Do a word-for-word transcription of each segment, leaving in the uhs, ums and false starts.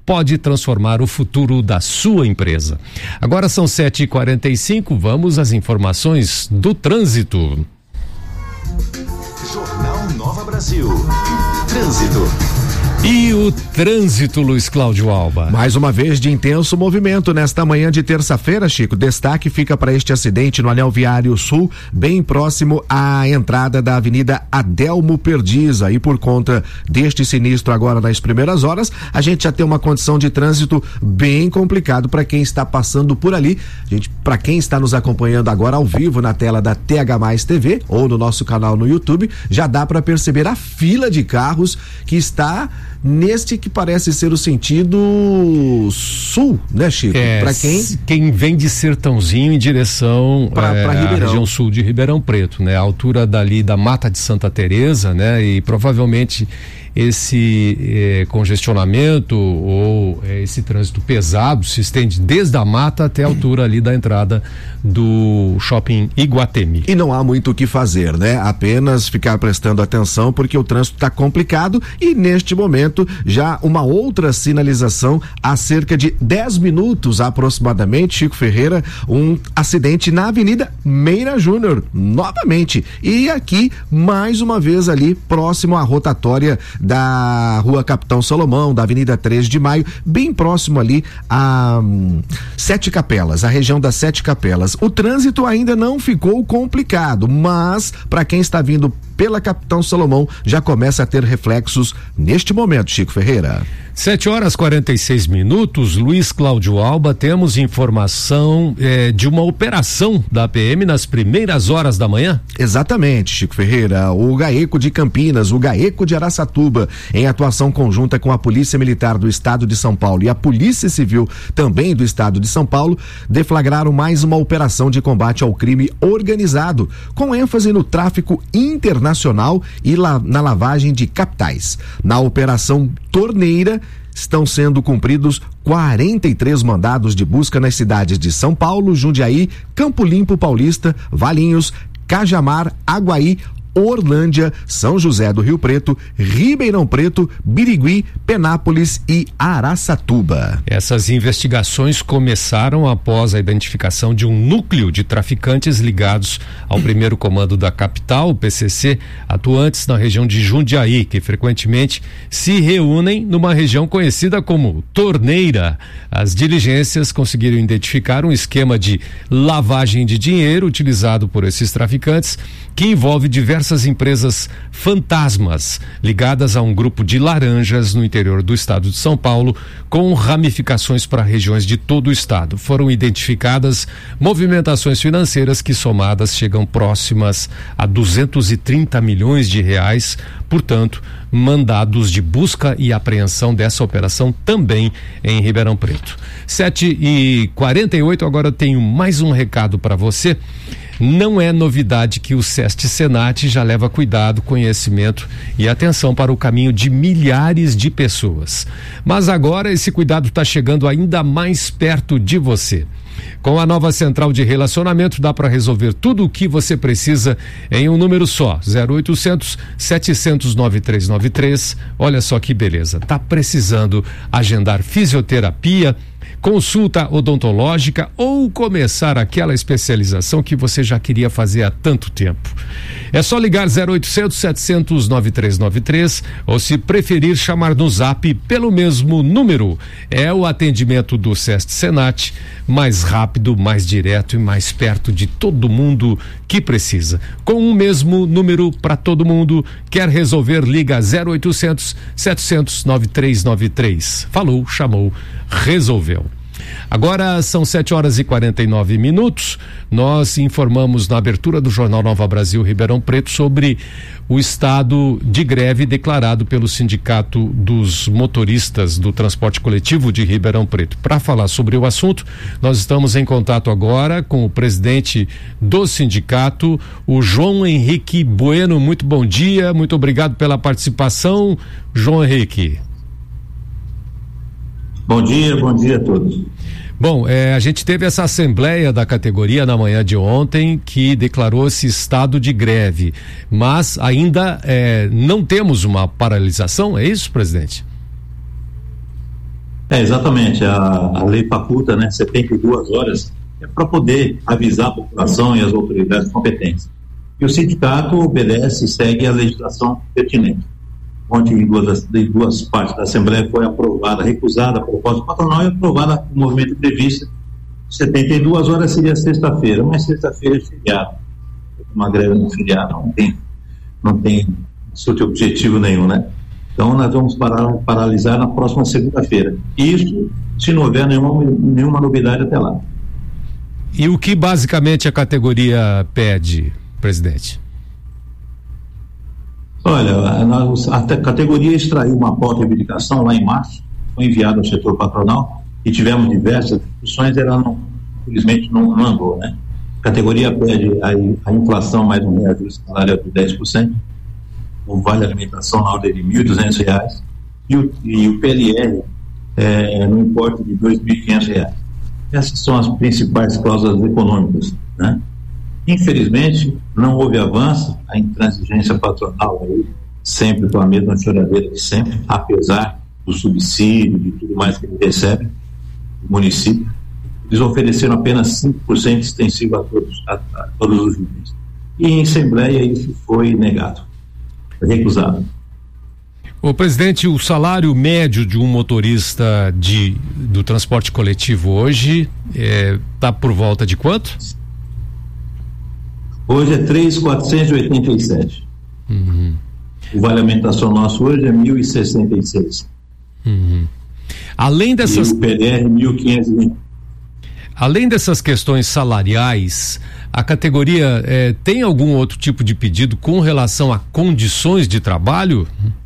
pode transformar o futuro da sua empresa. Agora são sete e quarenta e cinco, vamos às informações do trânsito. Jornal Nova Brasil. Trânsito. E o trânsito, Luiz Cláudio Alba. Mais uma vez de intenso movimento nesta manhã de terça-feira, Chico. Destaque fica para este acidente no Anel Viário Sul, bem próximo à entrada da Avenida Adelmo Perdiz. E por conta deste sinistro agora nas primeiras horas, a gente já tem uma condição de trânsito bem complicado para quem está passando por ali. Gente, para quem está nos acompanhando agora ao vivo na tela da T H Mais T V ou no nosso canal no YouTube, já dá para perceber a fila de carros que está neste que parece ser o sentido sul, né, Chico? É, para quem quem vem de Sertãozinho em direção para é, a região sul de Ribeirão Preto, né? A altura dali da Mata de Santa Teresa, né? E provavelmente esse eh, congestionamento ou eh, esse trânsito pesado se estende desde a mata até a altura ali da entrada do shopping Iguatemi. E não há muito o que fazer, né? Apenas ficar prestando atenção porque o trânsito está complicado e neste momento já uma outra sinalização há cerca de dez minutos aproximadamente, Chico Ferreira, um acidente na Avenida Meira Júnior, novamente. E aqui, mais uma vez ali, próximo à rotatória da Rua Capitão Salomão, da Avenida três de Maio, bem próximo ali a hum, Sete Capelas, a região das Sete Capelas. O trânsito ainda não ficou complicado, mas para quem está vindo pela Capitão Salomão já começa a ter reflexos neste momento, Chico Ferreira. Sete horas quarenta e seis minutos, Luiz Cláudio Alba, temos informação eh, de uma operação da P M nas primeiras horas da manhã? Exatamente, Chico Ferreira. O GAECO de Campinas, o GAECO de Araçatuba, em atuação conjunta com a Polícia Militar do Estado de São Paulo e a Polícia Civil também do Estado de São Paulo, deflagraram mais uma operação de combate ao crime organizado, com ênfase no tráfico internacional e la, na lavagem de capitais. Na Operação Torneira, estão sendo cumpridos quarenta e três mandados de busca nas cidades de São Paulo, Jundiaí, Campo Limpo Paulista, Valinhos, Cajamar, Aguaí, Orlândia, São José do Rio Preto, Ribeirão Preto, Birigui, Penápolis e Araçatuba. Essas investigações começaram após a identificação de um núcleo de traficantes ligados ao primeiro comando da capital, o P C C, atuantes na região de Jundiaí, que frequentemente se reúnem numa região conhecida como Torneira. As diligências conseguiram identificar um esquema de lavagem de dinheiro utilizado por esses traficantes, que envolve diversas empresas fantasmas ligadas a um grupo de laranjas no interior do estado de São Paulo, com ramificações para regiões de todo o estado. Foram identificadas movimentações financeiras que, somadas, chegam próximas a duzentos e trinta milhões de reais. Portanto, mandados de busca e apreensão dessa operação também em Ribeirão Preto. sete e quarenta e oito, agora eu tenho mais um recado para você. Não é novidade que o SEST Senat já leva cuidado, conhecimento e atenção para o caminho de milhares de pessoas. Mas agora esse cuidado está chegando ainda mais perto de você. Com a nova central de relacionamento, dá para resolver tudo o que você precisa em um número só, zero oitocentos, setecentos, nove três nove três. Olha só que beleza, tá precisando agendar fisioterapia, consulta odontológica ou começar aquela especialização que você já queria fazer há tanto tempo. É só ligar zero oitocentos, setecentos, nove três nove três ou, se preferir, chamar no Zap pelo mesmo número. É o atendimento do SEST Senat, mais rápido, mais direto e mais perto de todo mundo que precisa. Com o mesmo número para todo mundo. Quer resolver? Liga zero oitocentos, setecentos, nove três nove três. Falou, chamou, resolveu. Agora são sete horas e quarenta e nove minutos. Nós informamos na abertura do Jornal Nova Brasil Ribeirão Preto sobre o estado de greve declarado pelo Sindicato dos Motoristas do Transporte Coletivo de Ribeirão Preto. Para falar sobre o assunto, nós estamos em contato agora com o presidente do sindicato, o João Henrique Bueno. Muito bom dia, muito obrigado pela participação, João Henrique. Bom dia, bom dia a todos. Bom, é, a gente teve essa assembleia da categoria na manhã de ontem que declarou esse estado de greve, mas ainda é, não temos uma paralisação, é isso, presidente? É, exatamente, a, a lei faculta, né, setenta e duas horas, é para poder avisar a população e as autoridades competentes. E o sindicato obedece e segue a legislação pertinente. Ontem, em duas, em duas partes da Assembleia, foi aprovada, recusada a proposta patronal e aprovada o movimento previsto. setenta e duas horas seria sexta-feira, mas sexta-feira é feriado. Uma greve no feriado não tem, não tem objetivo nenhum, né? Então, nós vamos parar, paralisar na próxima segunda-feira. Isso, se não houver nenhuma, nenhuma novidade até lá. E o que basicamente a categoria pede, presidente? Olha, a, a categoria extraiu uma pauta de reivindicação lá em março, foi enviada ao setor patronal e tivemos diversas discussões, ela não, infelizmente não, não andou, né? A categoria pede a, a inflação mais um reajuste salarial de dez por cento, o vale alimentação na ordem de mil e duzentos reais e o, e o P L R é, no importe de dois mil e quinhentos reais. Essas são as principais cláusulas econômicas, né? Infelizmente, não houve avanço, a intransigência patronal aí, sempre com a mesma choradeira de sempre, apesar do subsídio, de tudo mais que ele recebe, do município. Eles ofereceram apenas cinco por cento extensivo a todos, a, a todos os níveis. E em Assembleia isso foi negado, foi recusado. Ô presidente, o salário médio de um motorista de, do transporte coletivo hoje está é, por volta de quanto? Hoje é três mil quatrocentos e oitenta e sete. Uhum. O vale alimentação nosso hoje é mil e sessenta e seis. Uhum. Além dessas... E o P L R mil quinhentos e vinte. Além dessas questões salariais, a categoria eh, tem algum outro tipo de pedido com relação a condições de trabalho?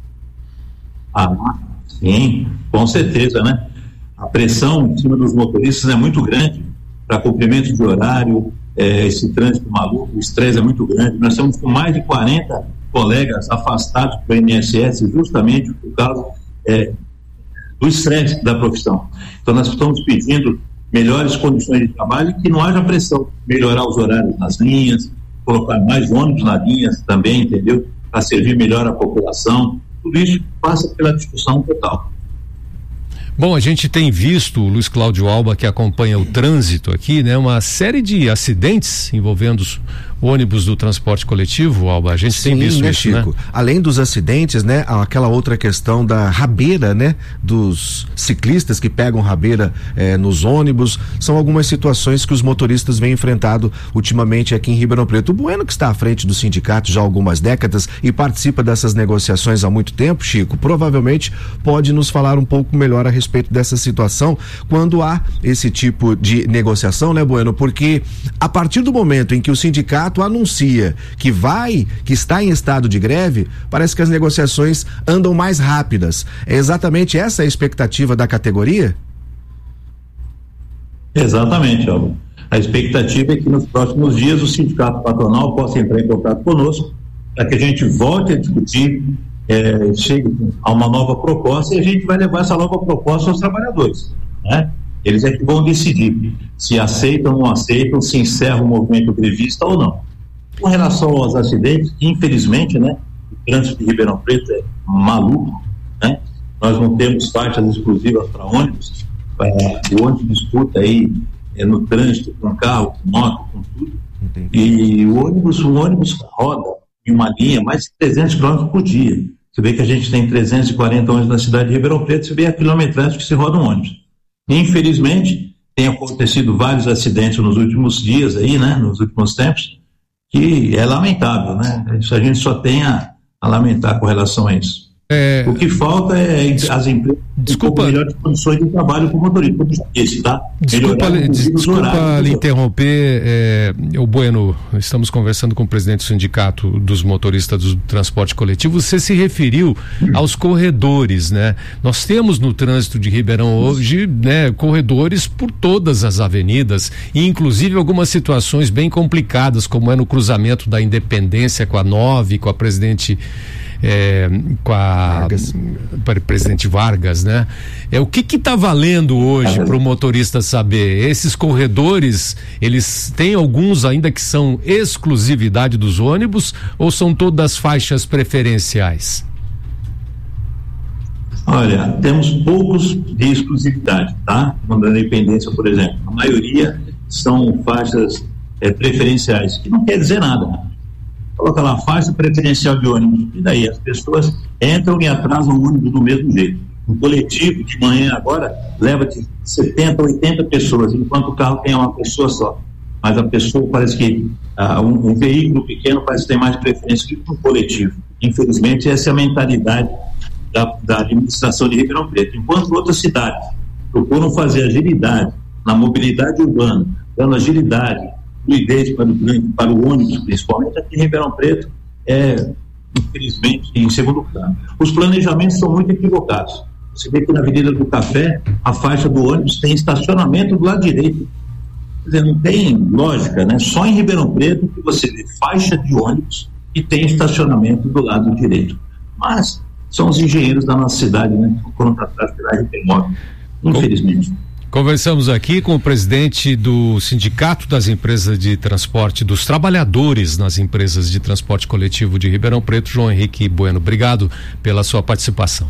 Ah, sim, com certeza, né? A pressão em cima dos motoristas é muito grande para cumprimento de horário, eh, esse trânsito maluco, o estresse é muito grande. Nós estamos com mais de quarenta colegas afastados do I N S S justamente por causa eh, do estresse da profissão. Então nós estamos pedindo melhores condições de trabalho e que não haja pressão, melhorar os horários nas linhas, colocar mais ônibus nas linhas também, entendeu? Para servir melhor a população. Tudo isso passa pela discussão total. Bom, a gente tem visto, o Luiz Cláudio Alba, que acompanha o trânsito aqui, né? Uma série de acidentes envolvendo os ônibus do transporte coletivo, Alba, a gente Sim, tem visto né, isso, Chico? né? Além dos acidentes, né? Aquela outra questão da rabeira, né? Dos ciclistas que pegam rabeira eh, nos ônibus, são algumas situações que os motoristas vêm enfrentado ultimamente aqui em Ribeirão Preto. O Bueno, que está à frente do sindicato já há algumas décadas e participa dessas negociações há muito tempo, Chico, provavelmente pode nos falar um pouco melhor a respeito dessa situação quando há esse tipo de negociação, né, Bueno? Porque a partir do momento em que o sindicato anuncia que vai, que está em estado de greve, parece que as negociações andam mais rápidas. É exatamente essa a expectativa da categoria? Exatamente, Alba. A expectativa é que nos próximos dias o sindicato patronal possa entrar em contato conosco para que a gente volte a discutir, é, chegue a uma nova proposta e a gente vai levar essa nova proposta aos trabalhadores, né? Eles é que vão decidir se aceitam ou não aceitam, se encerra o movimento grevista ou não. Com relação aos acidentes, infelizmente, né, o trânsito de Ribeirão Preto é maluco, né? Nós não temos faixas exclusivas para ônibus, é, o ônibus disputa aí é, no trânsito com carro, com moto, com tudo. Entendi. E o ônibus, o ônibus roda em uma linha mais de trezentos quilômetros por dia. Você vê que a gente tem trezentos e quarenta ônibus na cidade de Ribeirão Preto, você vê a quilometragem que se roda um ônibus. Infelizmente, tem acontecido vários acidentes nos últimos dias aí, né, nos últimos tempos, que é lamentável, né? Isso a gente só tem a, a lamentar com relação a isso. É... O que falta é as empresas desculpa, com melhores condições de trabalho com o motorista. Esse, tá? Desculpa, desculpa lhe interromper, é, o Bueno, estamos conversando com o presidente do sindicato dos motoristas do transporte coletivo. Você se referiu aos corredores, né? Nós temos no trânsito de Ribeirão hoje, né, corredores por todas as avenidas e inclusive algumas situações bem complicadas, como é no cruzamento da Independência com a nove, com a Presidente É, com a Vargas. Presidente Vargas, né? É, o que que tá valendo hoje para o motorista saber? Esses corredores, eles têm alguns ainda que são exclusividade dos ônibus ou são todas faixas preferenciais? Olha, temos poucos de exclusividade, tá? Na Independência, por exemplo, a maioria são faixas é, preferenciais, que não quer dizer nada, né? Coloca lá, faixa preferencial de ônibus, e daí as pessoas entram e atrasam o ônibus do mesmo jeito. Um coletivo de manhã agora leva de setenta, oitenta pessoas, enquanto o carro tem uma pessoa só. Mas a pessoa parece que ah, um, um veículo pequeno parece que tem mais preferência do que um coletivo. Infelizmente, essa é a mentalidade da, da administração de Ribeirão Preto. Enquanto outras cidades procuram fazer agilidade na mobilidade urbana, dando agilidade, fluidez para o, para o ônibus, principalmente aqui em Ribeirão Preto, é, infelizmente, em segundo plano. Os planejamentos são muito equivocados. Você vê que na Avenida do Café, a faixa do ônibus tem estacionamento do lado direito. Quer dizer, não tem lógica, né? Só em Ribeirão Preto que você vê faixa de ônibus e tem estacionamento do lado direito. Mas são os engenheiros da nossa cidade, né? Que são contratados pela R P Mob, infelizmente. Conversamos aqui com o presidente do Sindicato das Empresas de Transporte, dos Trabalhadores nas Empresas de Transporte Coletivo de Ribeirão Preto, João Henrique Bueno. Obrigado pela sua participação.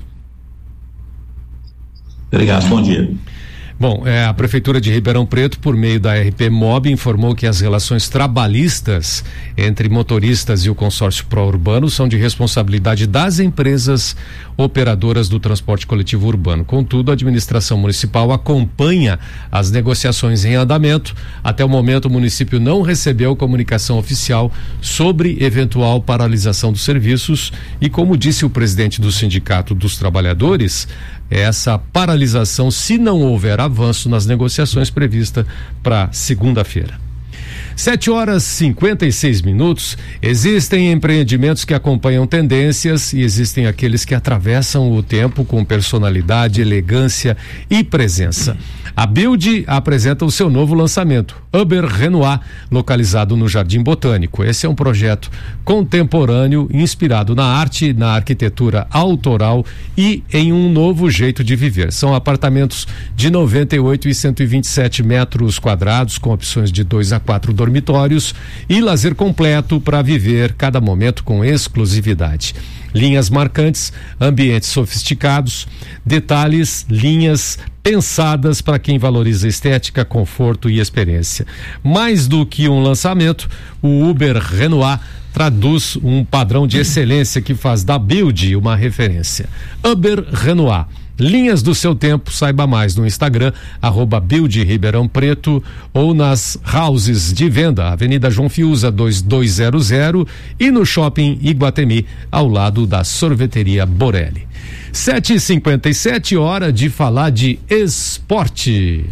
Obrigado, bom dia. Bom, é, a Prefeitura de Ribeirão Preto, por meio da R P Mob, informou que as relações trabalhistas entre motoristas e o consórcio pró-urbano são de responsabilidade das empresas operadoras do transporte coletivo urbano. Contudo, a administração municipal acompanha as negociações em andamento. Até o momento, o município não recebeu comunicação oficial sobre eventual paralisação dos serviços e, como disse o presidente do Sindicato dos Trabalhadores, essa paralisação, se não houver avanço nas negociações prevista para segunda-feira. Sete horas e cinquenta e seis minutos. Existem empreendimentos que acompanham tendências e existem aqueles que atravessam o tempo com personalidade, elegância e presença. A Build apresenta o seu novo lançamento, Uber Renoir, localizado no Jardim Botânico. Esse é um projeto contemporâneo, inspirado na arte, na arquitetura autoral e em um novo jeito de viver. São apartamentos de noventa e oito e cento e vinte e sete metros quadrados, com opções de dois a quatro dormitórios e lazer completo para viver cada momento com exclusividade. Linhas marcantes, ambientes sofisticados, detalhes, linhas pensadas para quem valoriza estética, conforto e experiência. Mais do que um lançamento, o Uber Renoir traduz um padrão de excelência que faz da Build uma referência. Uber Renoir. Linhas do seu tempo, saiba mais no Instagram, arroba Build Ribeirão Preto, ou nas houses de venda, Avenida João Fiuza dois dois zero zero e no Shopping Iguatemi, ao lado da Sorveteria Borelli. sete e cinquenta e sete, hora de falar de esporte.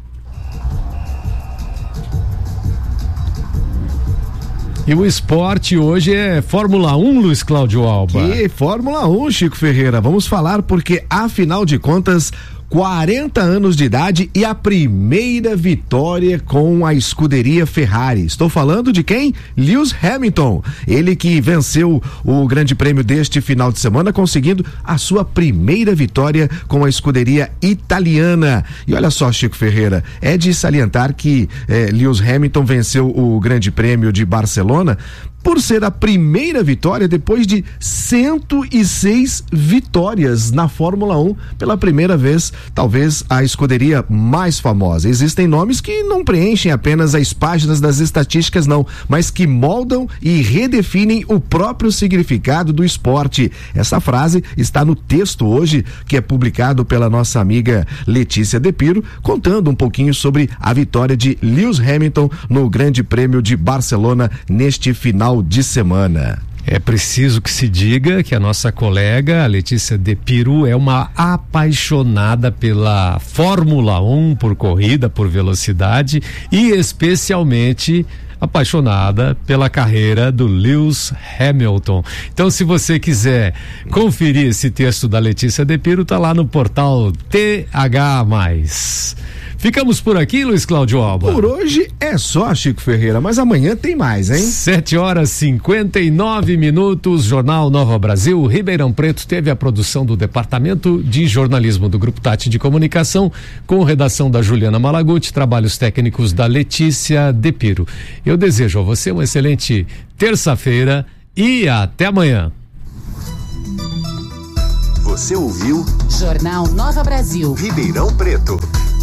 E o esporte hoje é Fórmula um, Luiz Cláudio Alba. Que Fórmula um, Chico Ferreira. Vamos falar porque, afinal de contas, quarenta anos de idade e a primeira vitória com a escuderia Ferrari. Estou falando de quem? Lewis Hamilton. Ele que venceu o grande prêmio deste final de semana, conseguindo a sua primeira vitória com a escuderia italiana. E olha só, Chico Ferreira, é de salientar que eh, Lewis Hamilton venceu o grande prêmio de Barcelona por ser a primeira vitória depois de cento e seis vitórias na Fórmula um, pela primeira vez, talvez a escuderia mais famosa. Existem nomes que não preenchem apenas as páginas das estatísticas, não, mas que moldam e redefinem o próprio significado do esporte. Essa frase está no texto hoje, que é publicado pela nossa amiga Letícia De Piro, contando um pouquinho sobre a vitória de Lewis Hamilton no Grande Prêmio de Barcelona neste final de semana. É preciso que se diga que a nossa colega, a Letícia De Piro, é uma apaixonada pela Fórmula um, por corrida, por velocidade e especialmente apaixonada pela carreira do Lewis Hamilton. Então, se você quiser conferir esse texto da Letícia De Piro, tá lá no portal T H mais. Ficamos por aqui, Luiz Cláudio Alba. Por hoje é só, Chico Ferreira, mas amanhã tem mais, hein? Sete horas e cinquenta e nove minutos, Jornal Nova Brasil, Ribeirão Preto teve a produção do Departamento de Jornalismo do Grupo Tati de Comunicação, com redação da Juliana Malaguti, trabalhos técnicos da Letícia De Piro. Eu desejo a você uma excelente terça-feira e até amanhã. Você ouviu Jornal Nova Brasil, Ribeirão Preto.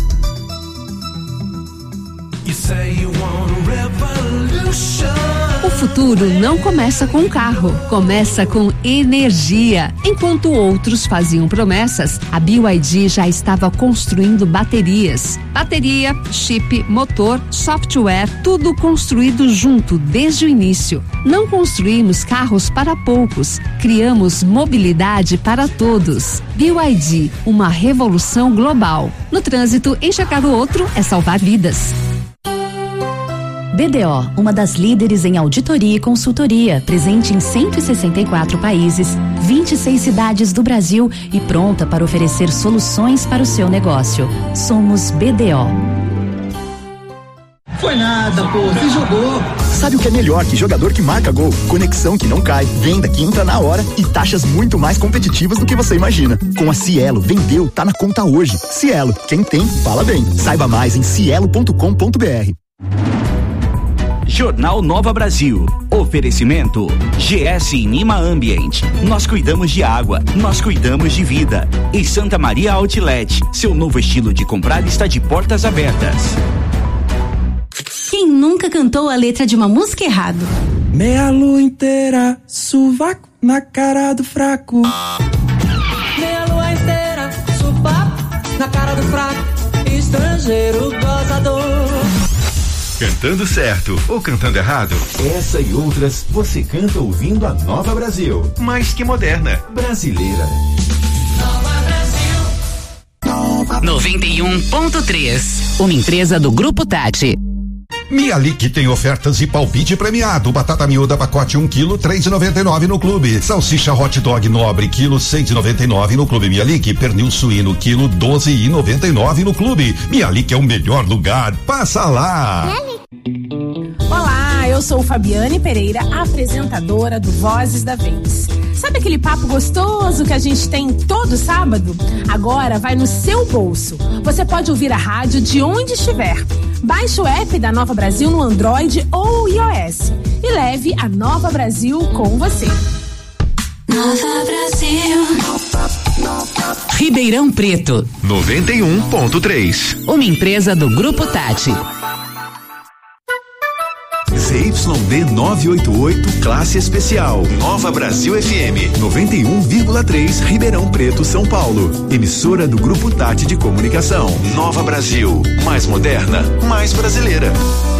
O futuro não começa com um carro, começa com energia. Enquanto outros faziam promessas, a B Y D já estava construindo baterias. Bateria, chip, motor, software, tudo construído junto desde o início. Não construímos carros para poucos, criamos mobilidade para todos. B Y D, uma revolução global. No trânsito, enxergar o outro é salvar vidas. B D O, uma das líderes em auditoria e consultoria, presente em cento e sessenta e quatro países, vinte e seis cidades do Brasil e pronta para oferecer soluções para o seu negócio. Somos B D O. Foi nada, pô, você jogou. Sabe o que é melhor que jogador que marca gol? Conexão que não cai, venda que entra na hora e taxas muito mais competitivas do que você imagina. Com a Cielo, vendeu, tá na conta hoje. Cielo, quem tem, fala bem. Saiba mais em cielo ponto com ponto br. Jornal Nova Brasil. Oferecimento G S Inima Ambient. Nós cuidamos de água, nós cuidamos de vida. E Santa Maria Outlet. Seu novo estilo de comprar está de portas abertas. Quem nunca cantou a letra de uma música errado? Meia lua inteira, sovaco na cara do fraco. Meia lua inteira, sovaco na cara do fraco. Estrangeiro gozador. Cantando certo ou cantando errado? Essa e outras você canta ouvindo a Nova Brasil. Mais que moderna, brasileira. Nova Brasil. noventa e um ponto três. Uma empresa do Grupo Tati. Mialik tem ofertas e palpite premiado. Batata miúda pacote um quilo, três e noventa e nove no clube. Salsicha hot dog nobre quilo, seis e noventa e nove no clube Mialik. Pernil suíno quilo, doze e noventa e nove no clube. Mialik é o melhor lugar. Passa lá. Olá, eu sou Fabiane Pereira, apresentadora do Vozes da Vez. Sabe aquele papo gostoso que a gente tem todo sábado? Agora vai no seu bolso. Você pode ouvir a rádio de onde estiver. Baixe o app da Nova Brasil no Android ou iOS e leve a Nova Brasil com você. Nova Brasil. Ribeirão Preto. noventa e um ponto três. Uma empresa do Grupo Tati. Z Y D novecentos e oitenta e oito, classe especial. Nova Brasil F M, noventa e um vírgula três, Ribeirão Preto, São Paulo. Emissora do Grupo Tati de Comunicação. Nova Brasil, mais moderna, mais brasileira.